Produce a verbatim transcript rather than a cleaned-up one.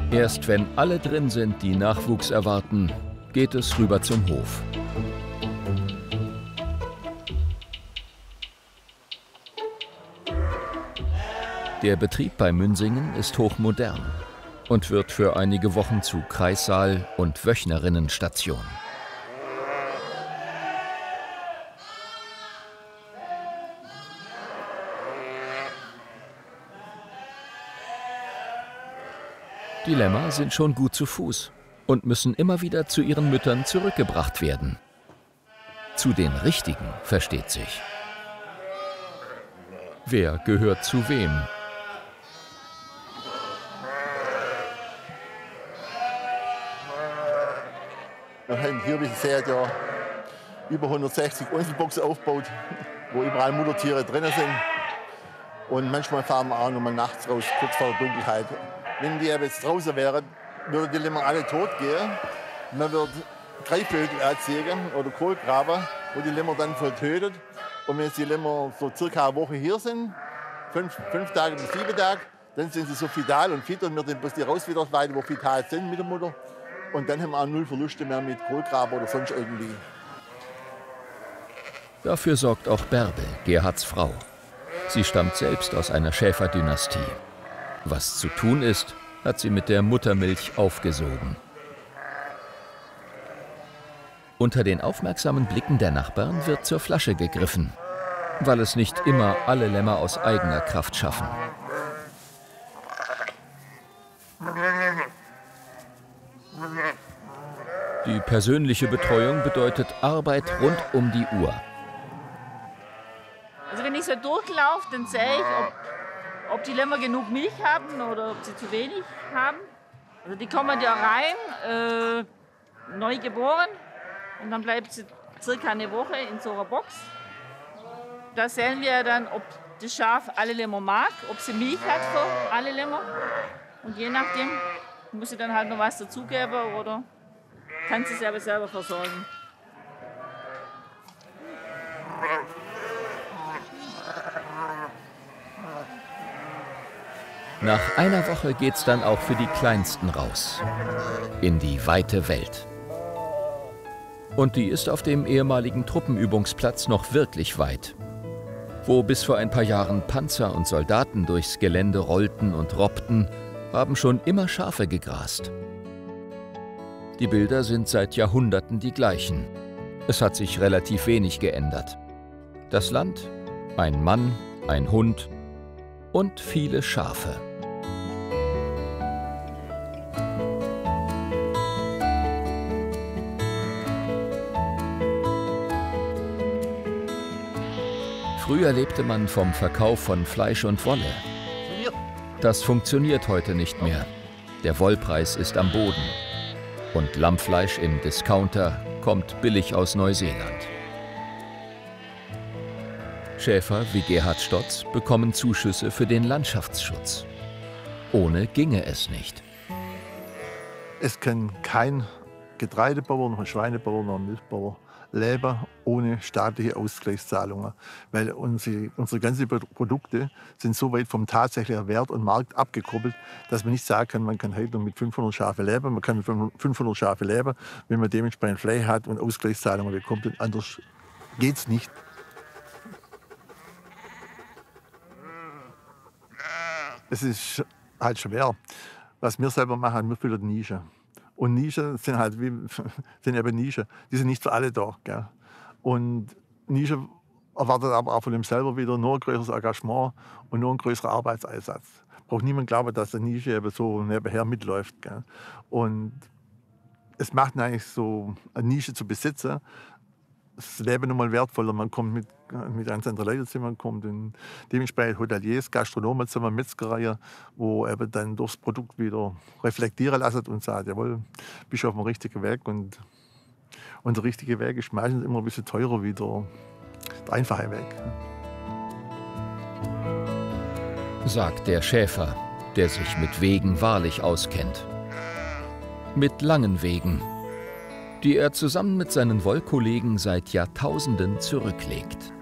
Erst wenn alle drin sind, die Nachwuchs erwarten, geht es rüber zum Hof. Der Betrieb bei Münsingen ist hochmodern und wird für einige Wochen zu Kreissaal und Wöchnerinnenstation. Die Lämmer sind schon gut zu Fuß und müssen immer wieder zu ihren Müttern zurückgebracht werden. Zu den richtigen, versteht sich. Wer gehört zu wem? Wir haben hier, wie Sie sehen, ja über hundertsechzig Unselboxen aufgebaut, wo überall Muttertiere drin sind. Und manchmal fahren wir auch noch mal nachts raus, kurz vor der Dunkelheit. Wenn die jetzt draußen wären, würden die Lämmer alle tot gehen. Man würde Greifvögel erziehen oder Kohlgraber, wo die Lämmer dann vertötet. Und wenn die Lämmer so circa eine Woche hier sind, fünf, fünf Tage bis sieben Tage, dann sind sie so vital und fit und wir dann bloß die raus wieder weiter, wo vital sind mit der Mutter. Und dann haben wir auch null Verluste mehr mit Kohlgraber oder sonst irgendwie. Dafür sorgt auch Bärbel, Gerhards Frau. Sie stammt selbst aus einer Schäferdynastie. Was zu tun ist, hat sie mit der Muttermilch aufgesogen. Unter den aufmerksamen Blicken der Nachbarn wird zur Flasche gegriffen, weil es nicht immer alle Lämmer aus eigener Kraft schaffen. Die persönliche Betreuung bedeutet Arbeit rund um die Uhr. Also wenn ich so durchlaufe, dann sehe ich, ob, ob die Lämmer genug Milch haben oder ob sie zu wenig haben. Also die kommen ja rein, äh, neu geboren, und dann bleibt sie circa eine Woche in so einer Box. Da sehen wir dann, ob das Schaf alle Lämmer mag, ob sie Milch hat für alle Lämmer. Und je nachdem muss sie dann halt noch was dazugeben oder kann sie sich aber selber versorgen. Nach einer Woche geht's dann auch für die Kleinsten raus. In die weite Welt. Und die ist auf dem ehemaligen Truppenübungsplatz noch wirklich weit. Wo bis vor ein paar Jahren Panzer und Soldaten durchs Gelände rollten und robbten, haben schon immer Schafe gegrast. Die Bilder sind seit Jahrhunderten die gleichen. Es hat sich relativ wenig geändert. Das Land, ein Mann, ein Hund und viele Schafe. Früher lebte man vom Verkauf von Fleisch und Wolle. Das funktioniert heute nicht mehr. Der Wollpreis ist am Boden. Und Lammfleisch im Discounter kommt billig aus Neuseeland. Schäfer wie Gerhard Stotz bekommen Zuschüsse für den Landschaftsschutz. Ohne ginge es nicht. Es kann kein Getreidebauer, noch ein Schweinebauer, noch ein Milchbauer leben ohne staatliche Ausgleichszahlungen. Weil unsere, unsere ganzen Produkte sind so weit vom tatsächlichen Wert und Markt abgekoppelt, dass man nicht sagen kann, man kann heute noch mit fünfhundert Schafe leben. Man kann mit fünfhundert Schafe leben, wenn man dementsprechend Fleisch hat und Ausgleichszahlungen bekommt. Und anders geht es nicht. Es ist halt schwer. Was wir selber machen, wir füllen Nischen. Und Nischen sind halt wie, sind eben Nischen. Die sind nicht für alle da. Gell? Und Nische erwartet aber auch von dem selber wieder nur ein größeres Engagement und nur ein größerer Arbeitseinsatz. Braucht niemand glauben, dass eine Nische eben so nebenher mitläuft. Gell? Und es macht eigentlich so, eine Nische zu besitzen, das Leben nochmal wertvoller. Man kommt mit, mit ganz anderen Leuten zusammen, kommt in dementsprechend Hoteliers, Gastronomen zusammen, Metzgereien, wo eben dann durchs Produkt wieder reflektieren lassen und sagt, jawohl, bist du auf dem richtigen Weg. Und, und der richtige Weg ist meistens immer ein bisschen teurer wie der, der einfache Weg. Sagt der Schäfer, der sich mit Wegen wahrlich auskennt. Mit langen Wegen, die er zusammen mit seinen Wollkollegen seit Jahrtausenden zurücklegt.